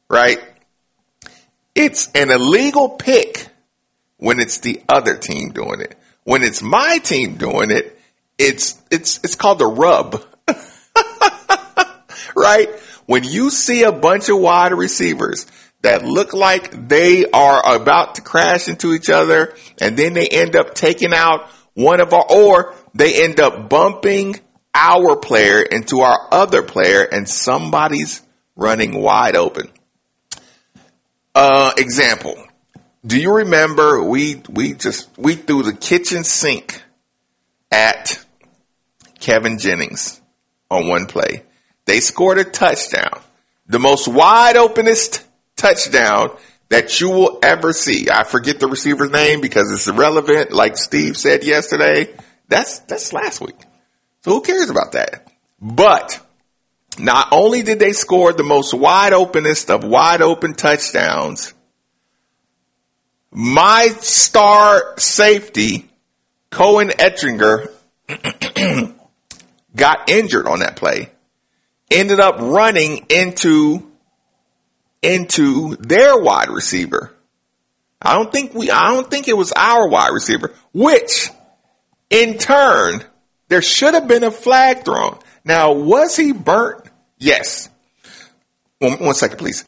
right? It's an illegal pick when it's the other team doing it. When it's my team doing it, it's called a rub, right? When you see a bunch of wide receivers that look like they are about to crash into each other, and then they end up taking out one of our, or they end up bumping our player into our other player, and somebody's running wide open. Example. Do you remember we threw the kitchen sink at Kevin Jennings on one play? They scored a touchdown. The most wide openest touchdown that you will ever see. I forget the receiver's name because it's irrelevant. Like Steve said yesterday, that's last week. So who cares about that? But not only did they score the most wide openest of wide open touchdowns, my star safety, Cohen Ettinger, got injured on that play. Ended up running into their wide receiver. I don't think it was our wide receiver, which in turn, there should have been a flag thrown. Now, was he burnt? Yes. One second, please.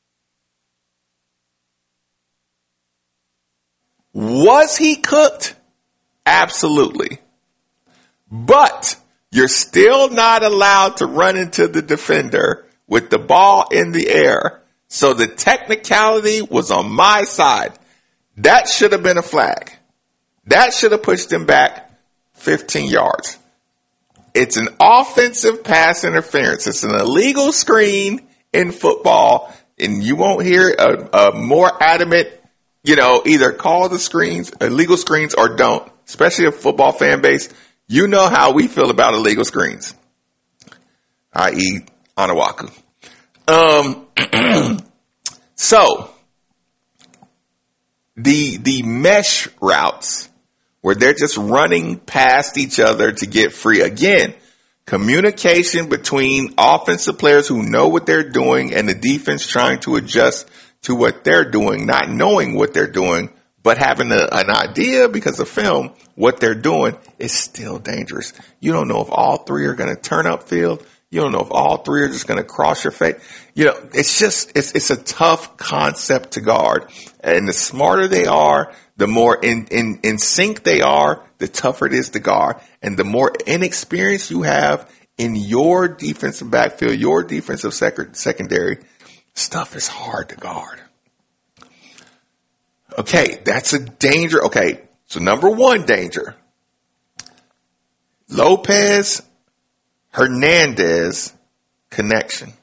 Was he cooked? Absolutely. But you're still not allowed to run into the defender with the ball in the air. So the technicality was on my side. That should have been a flag. That should have pushed him back 15 yards. It's an offensive pass interference. It's an illegal screen in football, and you won't hear a more adamant, either call the screens, illegal screens, or don't, especially a football fan base. You know how we feel about illegal screens, i.e. Anawaku. So the mesh routes where they're just running past each other to get free. Again, communication between offensive players who know what they're doing and the defense trying to adjust to what they're doing, not knowing what they're doing, but having an idea because of film, what they're doing is still dangerous. You don't know if all three are going to turn upfield. You don't know if all three are just going to cross your face. It's a tough concept to guard. And the smarter they are, the more in sync they are, the tougher it is to guard. And the more inexperience you have in your defensive backfield, your defensive secondary, stuff is hard to guard. Okay, that's a danger. Okay, so number one danger. Lopez Hernandez connection.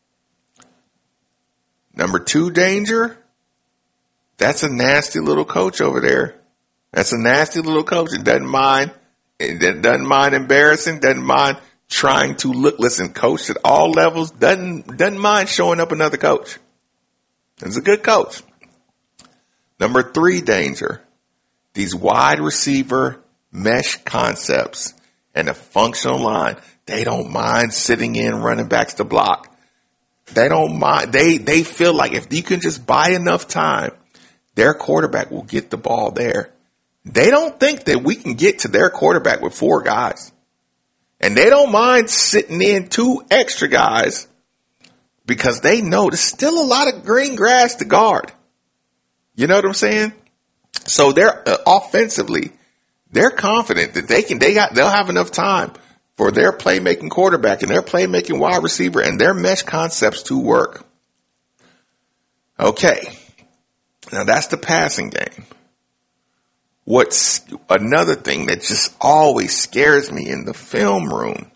Number two danger. That's a nasty little coach over there. That's a nasty little coach. It doesn't mind embarrassing, doesn't mind trying to listen, coach at all levels, doesn't mind showing up another coach. He's a good coach. Number three danger. These wide receiver mesh concepts and a functional line. They don't mind sitting in running backs to block. They don't mind. They feel like if you can just buy enough time, their quarterback will get the ball there. They don't think that we can get to their quarterback with four guys. And they don't mind sitting in two extra guys because they know there's still a lot of green grass to guard. You know what I'm saying? So they're offensively, they're confident that they'll have enough time for their playmaking quarterback and their playmaking wide receiver and their mesh concepts to work. Okay. Now that's the passing game. What's another thing that just always scares me in the film room?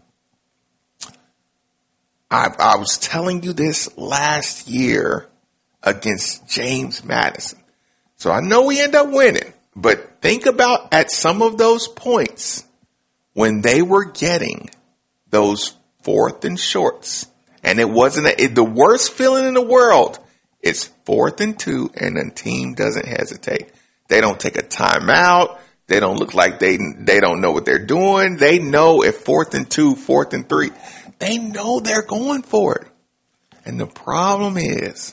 I was telling you this last year against James Madison. So I know we end up winning, but think about at some of those points when they were getting those fourth and shorts, and it wasn't the worst feeling in the world. It's 4th and 2, and the team doesn't hesitate. They don't take a timeout. They don't look like they don't know what they're doing. They know if 4th and 2, 4th and 3, they know they're going for it. And the problem is